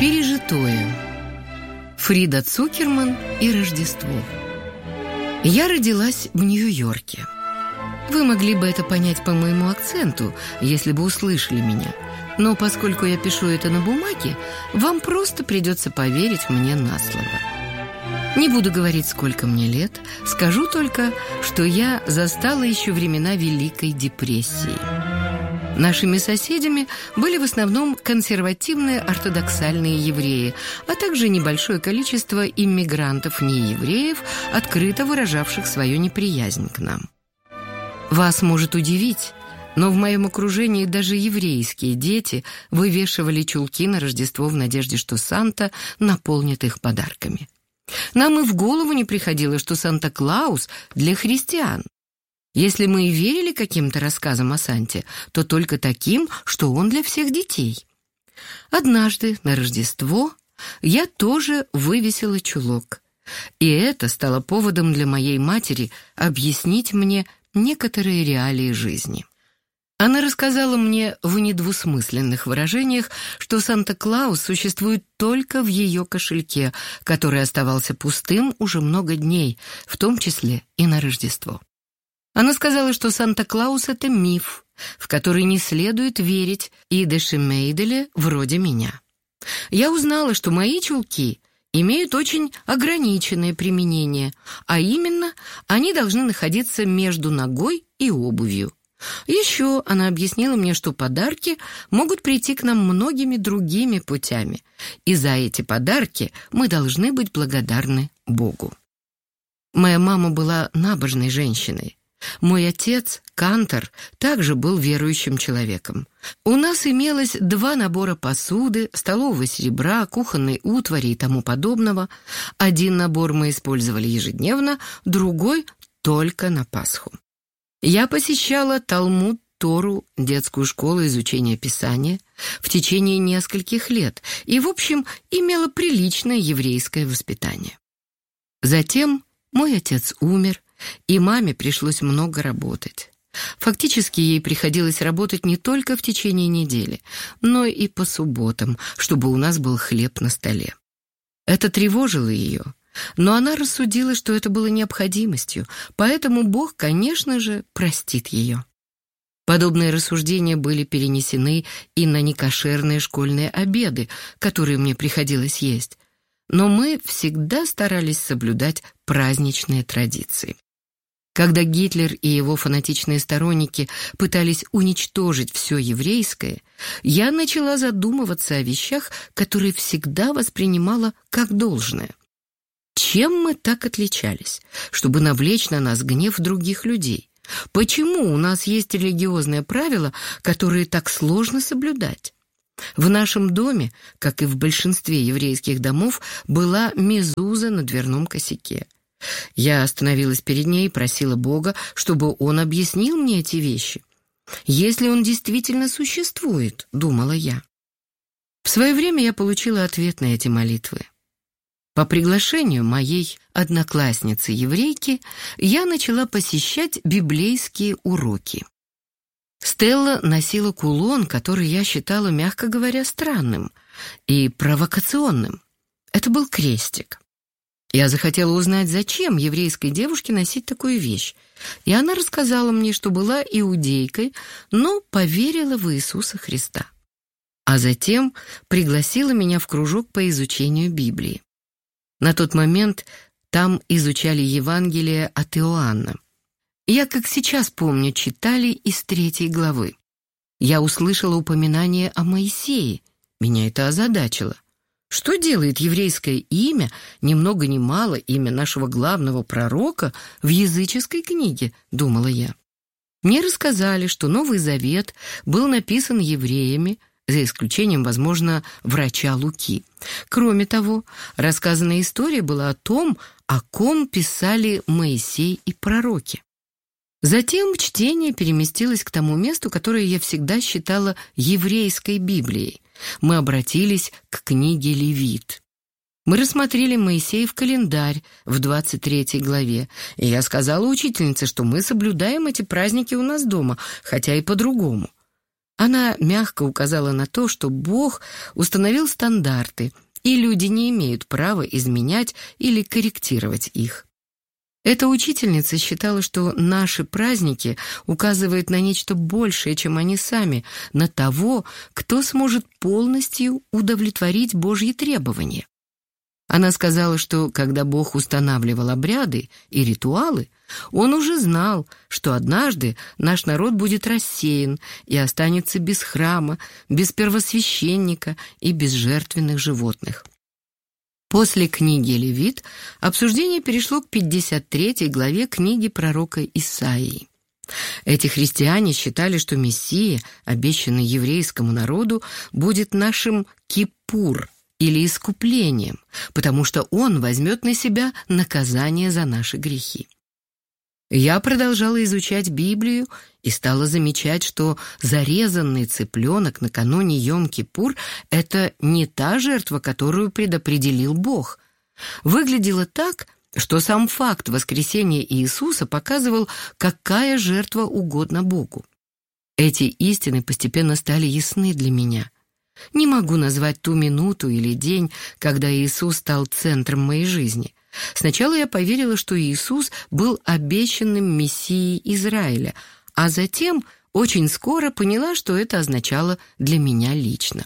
Пережитое. Фрида Цукерман и Рождество. Я родилась в Нью-Йорке. Вы могли бы это понять по моему акценту, если бы услышали меня. Но поскольку я пишу это на бумаге, вам просто придется поверить мне на слово. Не буду говорить, сколько мне лет, скажу только, что я застала еще времена Великой депрессии. Нашими соседями были в основном консервативные ортодоксальные евреи, а также небольшое количество иммигрантов-неевреев, открыто выражавших свою неприязнь к нам. Вас может удивить, но в моем окружении даже еврейские дети вывешивали чулки на Рождество в надежде, что Санта наполнит их подарками. Нам и в голову не приходило, что Санта-Клаус для христиан. Если мы и верили каким-то рассказам о Санте, то только таким, что он для всех детей. Однажды на Рождество я тоже вывесила чулок, и это стало поводом для моей матери объяснить мне некоторые реалии жизни. Она рассказала мне в недвусмысленных выражениях, что Санта-Клаус существует только в ее кошельке, который оставался пустым уже много дней, в том числе и на Рождество. Она сказала, что Санта-Клаус — это миф, в который не следует верить идеши мейделе вроде меня. Я узнала, что мои чулки имеют очень ограниченное применение, а именно они должны находиться между ногой и обувью. Еще она объяснила мне, что подарки могут прийти к нам многими другими путями, и за эти подарки мы должны быть благодарны Богу. Моя мама была набожной женщиной. Мой отец, кантор, также был верующим человеком. У нас имелось 2 набора посуды, столового серебра, кухонной утвари и тому подобного. Один набор мы использовали ежедневно, другой только на Пасху. Я посещала Талмуд, Тору, детскую школу изучения Писания в течение нескольких лет и, в общем, имела приличное еврейское воспитание. Затем мой отец умер, и маме пришлось много работать. Фактически ей приходилось работать не только в течение недели, но и по субботам, чтобы у нас был хлеб на столе. Это тревожило ее, но она рассудила, что это было необходимостью, поэтому Бог, конечно же, простит ее. Подобные рассуждения были перенесены и на некошерные школьные обеды, которые мне приходилось есть, но мы всегда старались соблюдать праздничные традиции. Когда Гитлер и его фанатичные сторонники пытались уничтожить все еврейское, я начала задумываться о вещах, которые всегда воспринимала как должное. Чем мы так отличались, чтобы навлечь на нас гнев других людей? Почему у нас есть религиозные правила, которые так сложно соблюдать? В нашем доме, как и в большинстве еврейских домов, была мезуза на дверном косяке. Я остановилась перед ней и просила Бога, чтобы Он объяснил мне эти вещи. «Если Он действительно существует», — думала я. В свое время я получила ответ на эти молитвы. По приглашению моей одноклассницы-еврейки я начала посещать библейские уроки. Стелла носила кулон, который я считала, мягко говоря, странным и провокационным. Это был крестик. Я захотела узнать, зачем еврейской девушке носить такую вещь, и она рассказала мне, что была иудейкой, но поверила в Иисуса Христа. А затем пригласила меня в кружок по изучению Библии. На тот момент там изучали Евангелие от Иоанна. Я, как сейчас помню, читали из 3 главы. Я услышала упоминание о Моисее. Меня это озадачило. Что делает еврейское имя, ни много ни мало имя нашего главного пророка, в языческой книге, думала я. Мне рассказали, что Новый Завет был написан евреями, за исключением, возможно, врача Луки. Кроме того, рассказанная история была о том, о ком писали Моисей и пророки. Затем чтение переместилось к тому месту, которое я всегда считала еврейской Библией. Мы обратились к книге Левит. Мы рассмотрели Моисеев календарь в 23 главе, и я сказала учительнице, что мы соблюдаем эти праздники у нас дома, хотя и по-другому. Она мягко указала на то, что Бог установил стандарты, и люди не имеют права изменять или корректировать их. Эта учительница считала, что наши праздники указывают на нечто большее, чем они сами, на того, кто сможет полностью удовлетворить Божьи требования. Она сказала, что когда Бог устанавливал обряды и ритуалы, Он уже знал, что однажды наш народ будет рассеян и останется без храма, без первосвященника и без жертвенных животных. После книги Левит обсуждение перешло к 53 главе книги пророка Исаии. Эти христиане считали, что Мессия, обещанный еврейскому народу, будет нашим кипур или искуплением, потому что он возьмет на себя наказание за наши грехи. Я продолжала изучать Библию и стала замечать, что зарезанный цыпленок накануне Йом-Кипур — это не та жертва, которую предопределил Бог. Выглядело так, что сам факт воскресения Иисуса показывал, какая жертва угодна Богу. Эти истины постепенно стали ясны для меня. Не могу назвать ту минуту или день, когда Иисус стал центром моей жизни. Сначала я поверила, что Иисус был обещанным Мессией Израиля, а затем очень скоро поняла, что это означало для меня лично.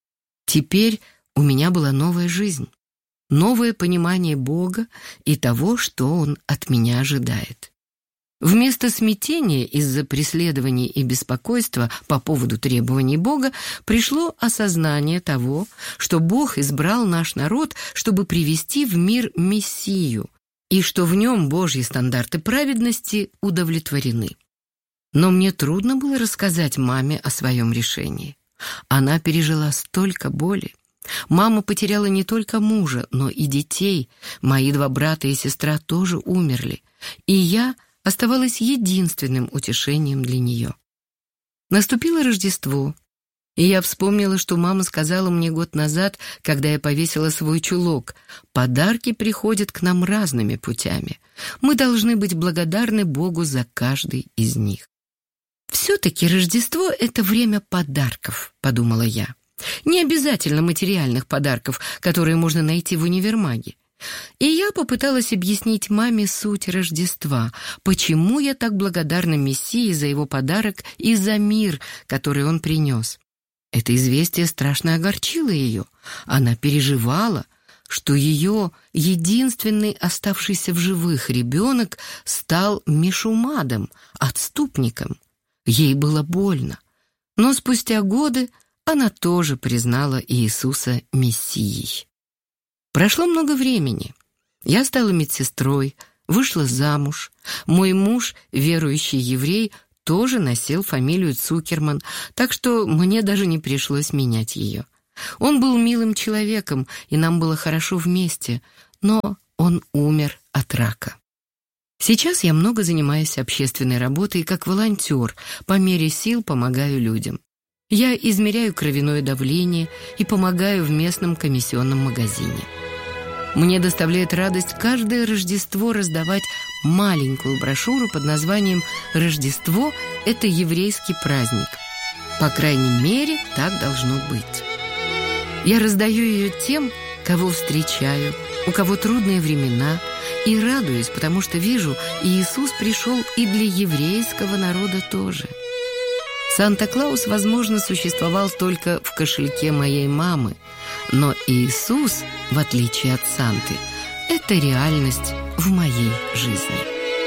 Теперь у меня была новая жизнь, новое понимание Бога и того, что Он от меня ожидает. Вместо смятения из-за преследований и беспокойства по поводу требований Бога пришло осознание того, что Бог избрал наш народ, чтобы привести в мир Мессию, и что в нем Божьи стандарты праведности удовлетворены. Но мне трудно было рассказать маме о своем решении. Она пережила столько боли. Мама потеряла не только мужа, но и детей. Мои 2 брата и сестра тоже умерли. И я оставалась единственным утешением для нее. Наступило Рождество, и я вспомнила, что мама сказала мне год назад, когда я повесила свой чулок: «Подарки приходят к нам разными путями. Мы должны быть благодарны Богу за каждый из них». «Все-таки Рождество — это время подарков», — подумала я. «Не обязательно материальных подарков, которые можно найти в универмаге». И я попыталась объяснить маме суть Рождества, почему я так благодарна Мессии за его подарок и за мир, который он принес. Это известие страшно огорчило ее. Она переживала, что ее единственный оставшийся в живых ребенок стал мешумадом, отступником. Ей было больно. Но спустя годы она тоже признала Иисуса Мессией. Прошло много времени. Я стала медсестрой, вышла замуж. Мой муж, верующий еврей, тоже носил фамилию Цукерман, так что мне даже не пришлось менять ее. Он был милым человеком, и нам было хорошо вместе, но он умер от рака. Сейчас я много занимаюсь общественной работой как волонтер, по мере сил помогаю людям. Я измеряю кровяное давление и помогаю в местном комиссионном магазине. Мне доставляет радость каждое Рождество раздавать маленькую брошюру под названием «Рождество – это еврейский праздник». По крайней мере, так должно быть. Я раздаю ее тем, кого встречаю, у кого трудные времена, и радуюсь, потому что вижу, Иисус пришел и для еврейского народа тоже. Санта-Клаус, возможно, существовал только в кошельке моей мамы, но Иисус, в отличие от Санты, это реальность в моей жизни.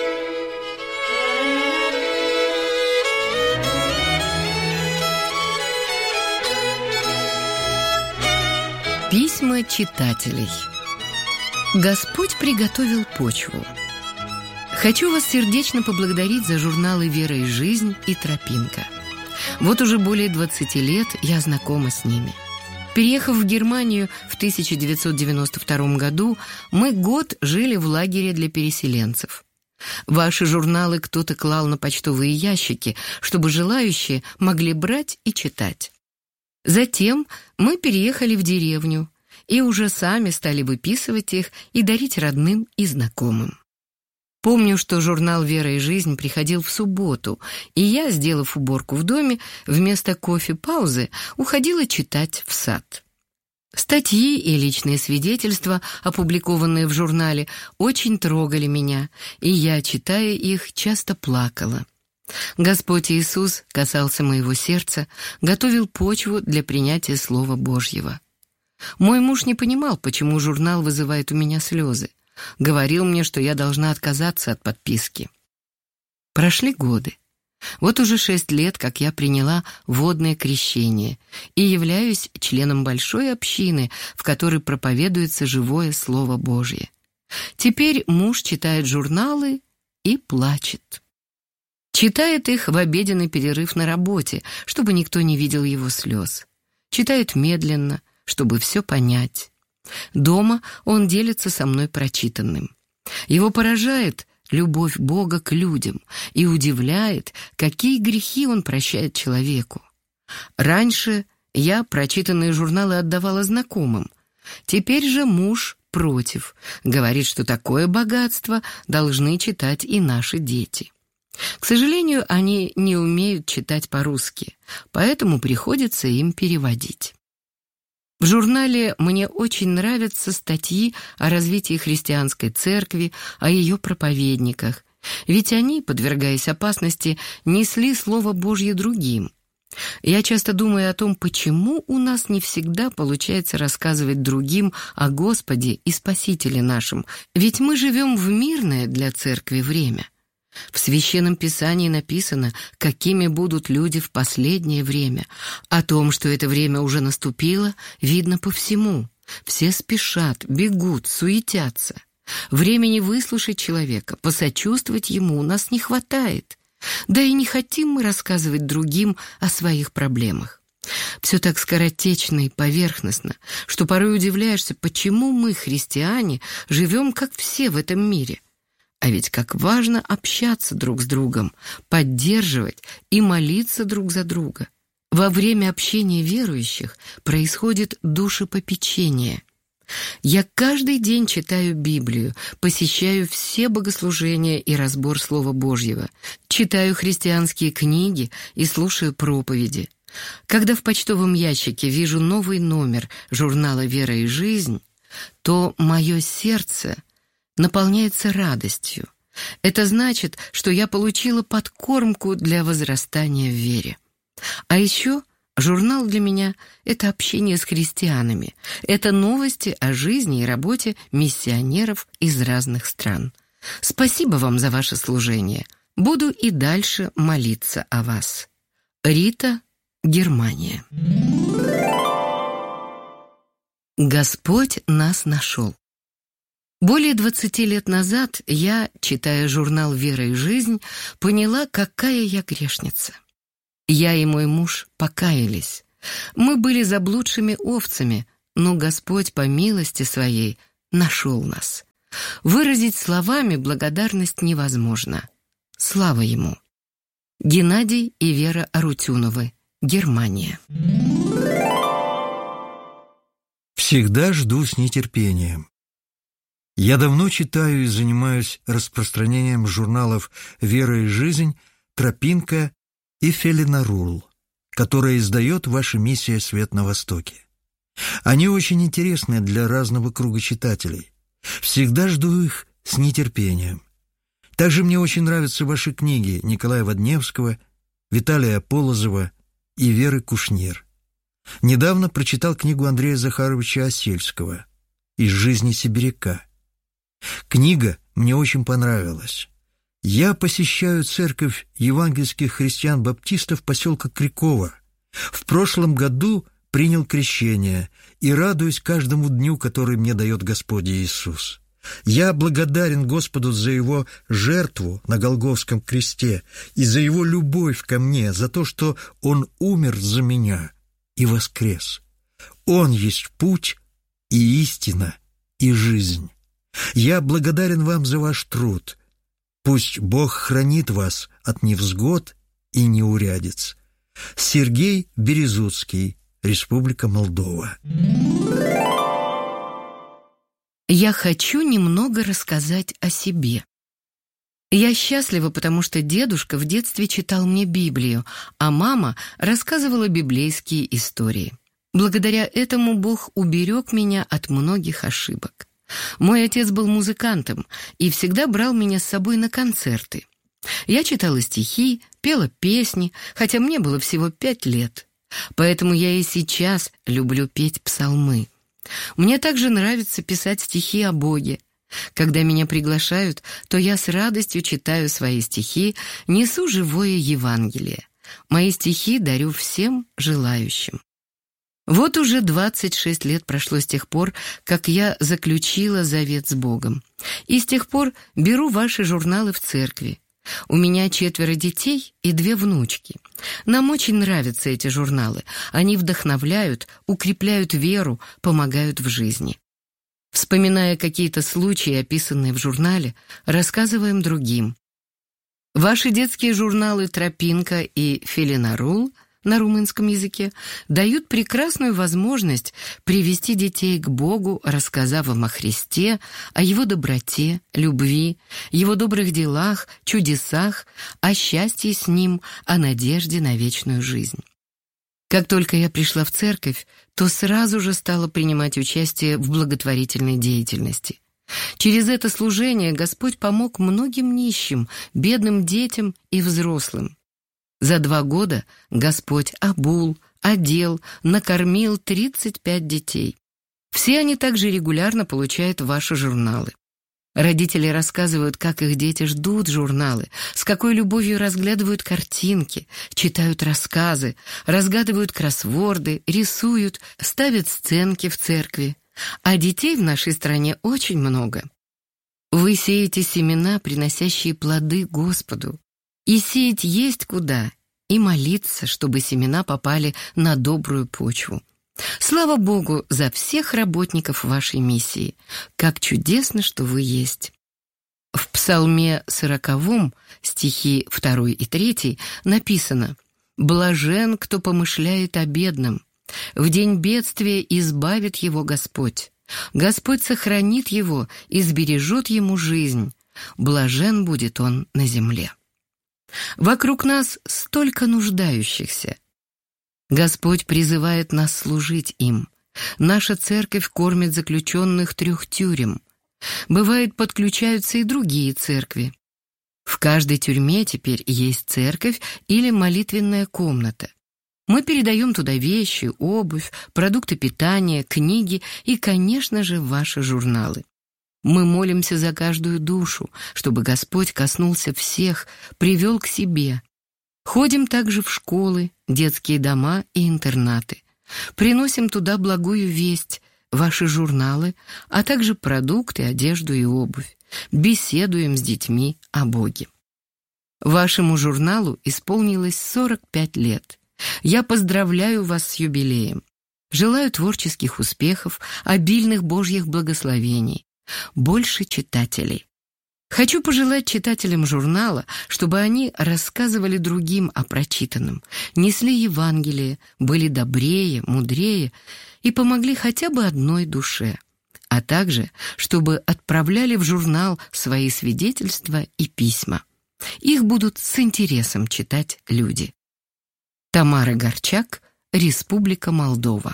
Письма читателей. Господь приготовил почву. Хочу вас сердечно поблагодарить за журналы «Вера и жизнь» и «Тропинка». Вот уже более 20 лет я знакома с ними. Переехав в Германию в 1992 году, мы год жили в лагере для переселенцев. Ваши журналы кто-то клал на почтовые ящики, чтобы желающие могли брать и читать. Затем мы переехали в деревню и уже сами стали выписывать их и дарить родным и знакомым. Помню, что журнал «Вера и жизнь» приходил в субботу, и я, сделав уборку в доме, вместо кофе-паузы уходила читать в сад. Статьи и личные свидетельства, опубликованные в журнале, очень трогали меня, и я, читая их, часто плакала. Господь Иисус касался моего сердца, готовил почву для принятия Слова Божьего. Мой муж не понимал, почему журнал вызывает у меня слезы. Говорил мне, что я должна отказаться от подписки. Прошли годы. Вот уже 6 лет, как я приняла водное крещение и являюсь членом большой общины, в которой проповедуется живое Слово Божье. Теперь муж читает журналы и плачет. Читает их в обеденный перерыв на работе, чтобы никто не видел его слез. Читает медленно, чтобы все понять. Дома он делится со мной прочитанным. Его поражает любовь Бога к людям и удивляет, какие грехи Он прощает человеку. Раньше я прочитанные журналы отдавала знакомым. Теперь же муж против, говорит, что такое богатство должны читать и наши дети. К сожалению, они не умеют читать по-русски, поэтому приходится им переводить. В журнале мне очень нравятся статьи о развитии христианской церкви, о ее проповедниках, ведь они, подвергаясь опасности, несли Слово Божье другим. Я часто думаю о том, почему у нас не всегда получается рассказывать другим о Господе и Спасителе нашем, ведь мы живем в мирное для церкви время. В Священном Писании написано, какими будут люди в последнее время. О том, что это время уже наступило, видно по всему. Все спешат, бегут, суетятся. Времени выслушать человека, посочувствовать ему у нас не хватает. Да и не хотим мы рассказывать другим о своих проблемах. Все так скоротечно и поверхностно, что порой удивляешься, почему мы, христиане, живем как все в этом мире. А ведь как важно общаться друг с другом, поддерживать и молиться друг за друга. Во время общения верующих происходит душепопечение. Я каждый день читаю Библию, посещаю все богослужения и разбор Слова Божьего, читаю христианские книги и слушаю проповеди. Когда в почтовом ящике вижу новый номер журнала «Вера и жизнь», то мое сердце наполняется радостью. Это значит, что я получила подкормку для возрастания в вере. А еще журнал для меня — это общение с христианами, это новости о жизни и работе миссионеров из разных стран. Спасибо вам за ваше служение. Буду и дальше молиться о вас. Рита, Германия. Господь нас нашел. Более 20 лет назад я, читая журнал «Вера и жизнь», поняла, какая я грешница. Я и мой муж покаялись. Мы были заблудшими овцами, но Господь по милости Своей нашел нас. Выразить словами благодарность невозможно. Слава Ему. Геннадий и Вера Арутюновы, Германия. Всегда жду с нетерпением. Я давно читаю и занимаюсь распространением журналов «Вера и жизнь», «Тропинка» и «Фелинарул», которые издает ваша миссия «Свет на Востоке». Они очень интересны для разного круга читателей. Всегда жду их с нетерпением. Также мне очень нравятся ваши книги Николая Водневского, Виталия Полозова и Веры Кушнир. Недавно прочитал книгу Андрея Захаровича Осельского «Из жизни сибиряка». Книга мне очень понравилась. Я посещаю церковь евангельских христиан-баптистов поселка Криково. В прошлом году принял крещение и радуюсь каждому дню, который мне дает Господь Иисус. Я благодарен Господу за Его жертву на Голгофском кресте и за Его любовь ко мне, за то, что Он умер за меня и воскрес. Он есть путь и истина и жизнь. Я благодарен вам за ваш труд. Пусть Бог хранит вас от невзгод и неурядиц. Сергей Березуцкий, Республика Молдова. Я хочу немного рассказать о себе. Я счастлива, потому что дедушка в детстве читал мне Библию, а мама рассказывала библейские истории. Благодаря этому Бог уберег меня от многих ошибок. Мой отец был музыкантом и всегда брал меня с собой на концерты. Я читала стихи, пела песни, хотя мне было всего 5 лет. Поэтому я и сейчас люблю петь псалмы. Мне также нравится писать стихи о Боге. Когда меня приглашают, то я с радостью читаю свои стихи, несу живое Евангелие. Мои стихи дарю всем желающим. Вот уже 26 лет прошло с тех пор, как я заключила завет с Богом. И с тех пор беру ваши журналы в церкви. У меня 4 детей и 2 внучки. Нам очень нравятся эти журналы. Они вдохновляют, укрепляют веру, помогают в жизни. Вспоминая какие-то случаи, описанные в журнале, рассказываем другим. Ваши детские журналы «Тропинка» и «Фелинарул» на румынском языке дают прекрасную возможность привести детей к Богу, рассказав им о Христе, о Его доброте, любви, Его добрых делах, чудесах, о счастье с Ним, о надежде на вечную жизнь. Как только я пришла в церковь, то сразу же стала принимать участие в благотворительной деятельности. Через это служение Господь помог многим нищим, бедным детям и взрослым. За 2 года Господь обул, одел, накормил 35 детей. Все они также регулярно получают ваши журналы. Родители рассказывают, как их дети ждут журналы, с какой любовью разглядывают картинки, читают рассказы, разгадывают кроссворды, рисуют, ставят сценки в церкви. А детей в нашей стране очень много. Вы сеете семена, приносящие плоды Господу. И сеять есть куда, и молиться, чтобы семена попали на добрую почву. Слава Богу за всех работников вашей миссии. Как чудесно, что вы есть. В Псалме 40, стихи 2 и 3 написано: «Блажен, кто помышляет о бедном. В день бедствия избавит его Господь. Господь сохранит его и сбережет ему жизнь. Блажен будет он на земле». Вокруг нас столько нуждающихся. Господь призывает нас служить им. Наша церковь кормит заключенных 3 тюрем. Бывает, подключаются и другие церкви. В каждой тюрьме теперь есть церковь или молитвенная комната. Мы передаем туда вещи, обувь, продукты питания, книги и, конечно же, ваши журналы. Мы молимся за каждую душу, чтобы Господь коснулся всех, привел к себе. Ходим также в школы, детские дома и интернаты. Приносим туда благую весть, ваши журналы, а также продукты, одежду и обувь. Беседуем с детьми о Боге. Вашему журналу исполнилось 45 лет. Я поздравляю вас с юбилеем. Желаю творческих успехов, обильных Божьих благословений. Больше читателей. Хочу пожелать читателям журнала, чтобы они рассказывали другим о прочитанном, несли Евангелие, были добрее, мудрее и помогли хотя бы одной душе, а также, чтобы отправляли в журнал свои свидетельства и письма. Их будут с интересом читать люди. Тамара Горчак, Республика Молдова.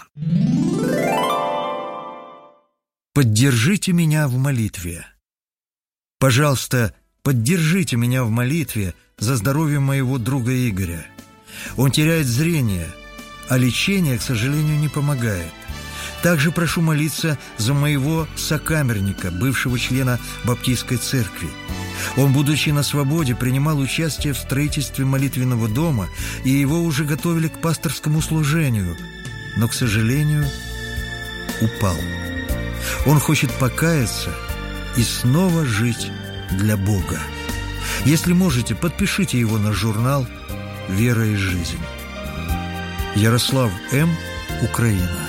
Поддержите меня в молитве. Пожалуйста, поддержите меня в молитве за здоровье моего друга Игоря. Он теряет зрение, а лечение, к сожалению, не помогает. Также прошу молиться за моего сокамерника, бывшего члена Баптистской церкви. Он, будучи на свободе, принимал участие в строительстве молитвенного дома, и его уже готовили к пасторскому служению, но, к сожалению, упал. Он хочет покаяться и снова жить для Бога. Если можете, подпишите его на журнал «Вера и жизнь». Ярослав М., Украина.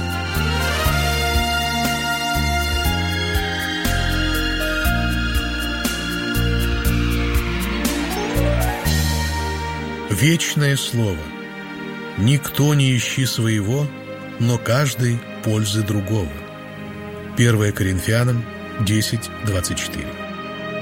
Вечное слово. Никто не ищи своего, но каждый пользы другого. 1 Коринфянам 10:24.